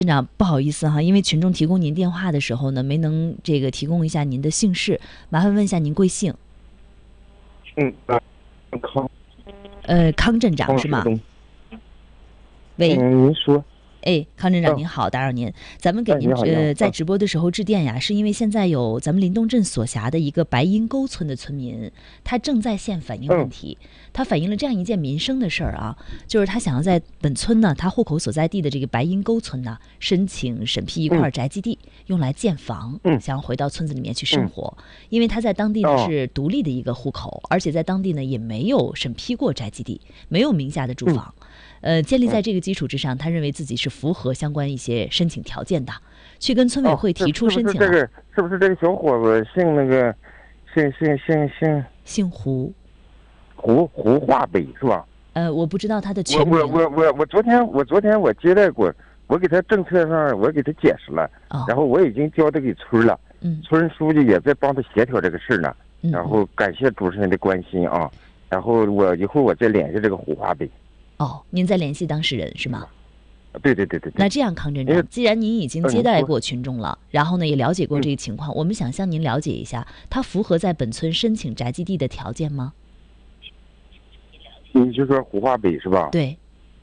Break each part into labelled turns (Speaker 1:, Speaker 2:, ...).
Speaker 1: 院长，不好意思哈，因为群众提供您电话的时候呢，没能提供一下您的姓氏，麻烦问一下您贵姓？
Speaker 2: 康。
Speaker 1: 康镇长是吗？喂。
Speaker 2: 您说。
Speaker 1: 康镇长您好，打扰您。咱们给您在直播的时候致电呀，是因为现在有咱们临东镇所辖的一个白阴沟村的村民，他正在线反映问题。他反映了这样一件民生的事儿啊，就是他想要在本村呢，他户口所在地的这个白阴沟村呢，申请审批一块宅基地，用来建房，想要回到村子里面去生活。因为他在当地呢是独立的一个户口，而且在当地呢也没有审批过宅基地，没有名下的住房。建立在这个基础之上，他认为自己是符合相关一些申请条件的，去跟村委会提出申请了。
Speaker 2: 是不是这个小伙子姓那个
Speaker 1: 姓胡
Speaker 2: 化北是吧？
Speaker 1: 我不知道他的全名。
Speaker 2: 我昨天我接待过，我给他政策上我给他解释了，然后我已经交代给村了，村书记也在帮他协调这个事呢。然后感谢主持人的关心啊，然后我一会儿我再联系这个胡化北。
Speaker 1: 您在联系当事人是吗？
Speaker 2: 对。
Speaker 1: 那这样，康镇长，既然您已经接待过群众了，然后呢也了解过这个情况，我们想向您了解一下，他符合在本村申请宅基地的条件吗？
Speaker 2: 你就说胡化北是吧？
Speaker 1: 对。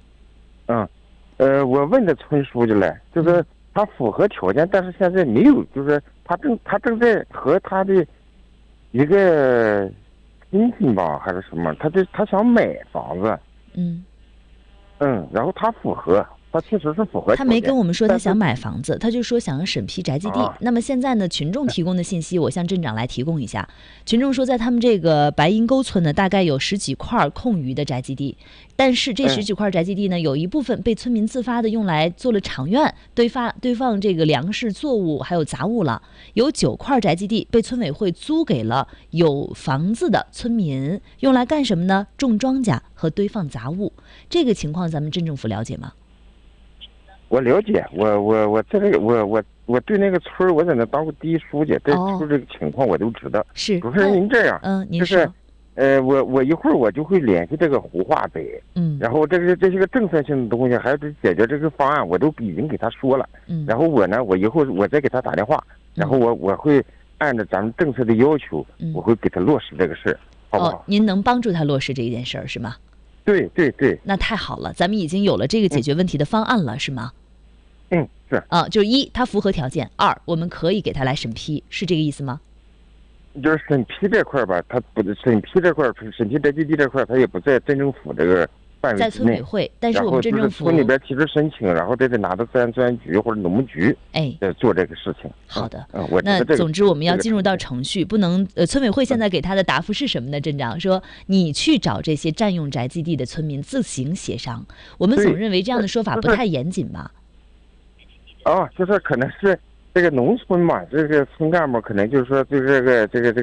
Speaker 2: 我问的村书记了，就是他符合条件，但是现在没有，就是他正在和他的一个亲戚吧还是什么，他想买房子。然后他确实是符合条件。
Speaker 1: 他没跟我们说他想买房子，他就说想要审批宅基地。那么现在呢，群众提供的信息，我向镇长来提供一下。群众说，在他们这个白阴沟村呢，大概有10几块空余的宅基地，但是这10几块宅基地呢，有一部分被村民自发的用来做了场院，堆放这个粮食、作物还有杂物了。有9块宅基地被村委会租给了有房子的村民，用来干什么呢？种庄稼和堆放杂物。这个情况咱们镇政府了解吗？
Speaker 2: 我了解，我这个我对那个村我在那当过第一书记，这村这个情况我都知道。
Speaker 1: 是。
Speaker 2: 主持人您这样，
Speaker 1: 您说。
Speaker 2: 我一会儿我就会联系这个胡化北，然后这是个政策性的东西，还是解决这个方案，我都已经给他说了。然后我以后我再给他打电话，然后我会按照咱们政策的要求，我会给他落实这个事儿，好不好？
Speaker 1: 您能帮助他落实这一件事儿是吗？
Speaker 2: 对。
Speaker 1: 那太好了，咱们已经有了这个解决问题的方案了，是吗？
Speaker 2: 是。
Speaker 1: 就是1，他符合条件；2，我们可以给他来审批，是这个意思吗？
Speaker 2: 就是审批这块吧，他不审批这块，审批宅基地这块，他也不在镇政府这个范围之内，
Speaker 1: 在村委会，但是我们镇政府
Speaker 2: 村里边提出申请，然后再拿到自然局或者农牧局，做这个事情。
Speaker 1: 好的。
Speaker 2: 那
Speaker 1: 总之我们要进入到程序，不能村委会现在给他的答复是什么呢？镇长说，你去找这些占用宅基地的村民自行协商。我们总认为这样的说法不太严谨吧？
Speaker 2: 就是可能是这个农村嘛，这个村干部可能就是说，这个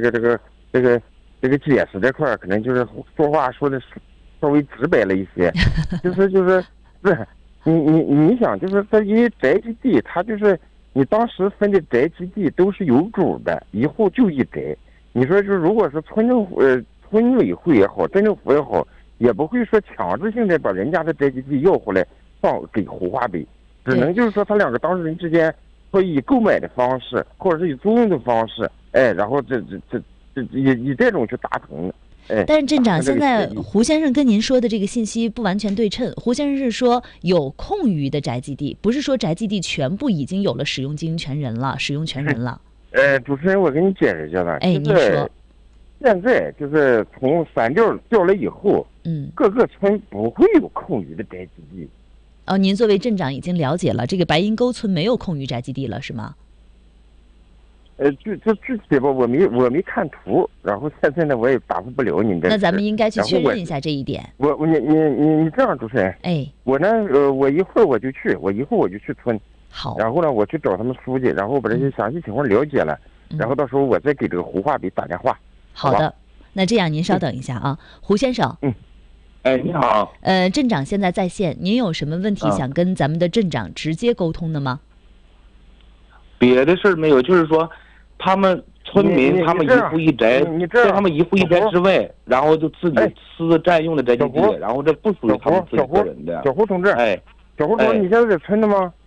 Speaker 2: 解释这块可能就是说话说的稍微直白了一些，就是你想，就是这因为宅基地，它就是你当时分的宅基地都是有主的，一户就一宅。你说就如果是村委会也好，镇政府也好，也不会说强制性的把人家的宅基地要回来放给胡化北。只能就是说，他2个当事人之间会以购买的方式，或者是以租用的方式，然后以这种去达成。
Speaker 1: 但是镇长，现在胡先生跟您说的这个信息不完全对称。胡先生是说有空余的宅基地，不是说宅基地全部已经有了使用权人了。
Speaker 2: 主持人，我给你解释一下吧。
Speaker 1: 您说。
Speaker 2: 现在就是从3调了以后，各个村不会有空余的宅基地。
Speaker 1: 您作为镇长已经了解了，这个白阴沟村没有空余宅基地了，是吗？
Speaker 2: 具体吧，我没看图，然后现在呢，我也答复不了您这。
Speaker 1: 那咱们应该去确认一下这一点。
Speaker 2: 你这样，主持人，我呢，我一会儿我就去村。
Speaker 1: 好。
Speaker 2: 然后呢，我去找他们书记，然后把这些详细情况了解了，然后到时候我再给这个胡化北打电话。
Speaker 1: 好的，那这样您稍等一下啊，胡先生。
Speaker 2: 你好。
Speaker 1: 镇长现在在线，您有什么问题想跟咱们的镇长直接沟通的吗？
Speaker 3: 别的事儿没有，就是说，他们村民他们一户一宅，在他们一户一宅之外，然后就自己私占用的宅基地，然后这不属于他们自己个人的。
Speaker 2: 小胡同志，小胡同，你现在在村的吗？